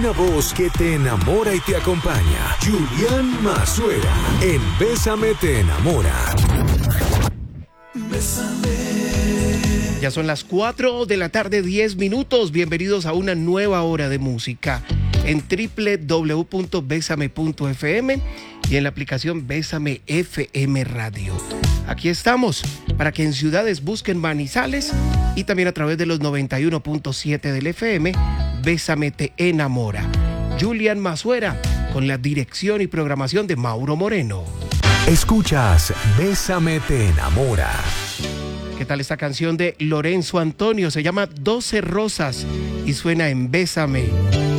Una voz que te enamora y te acompaña. Julián Mazuera en Bésame te enamora. Ya son las 4 de la tarde, 10 minutos. Bienvenidos a una nueva hora de música en www.besame.fm y en la aplicación Bésame FM Radio. Aquí estamos para que en ciudades busquen Manizales y también a través de los 91.7 del FM. Bésame te enamora. Julián Mazuera con la dirección y programación de Mauro Moreno. Escuchas Bésame te enamora. ¿Qué tal esta canción de Lorenzo Antonio? Se llama 12 Rosas y suena en Bésame.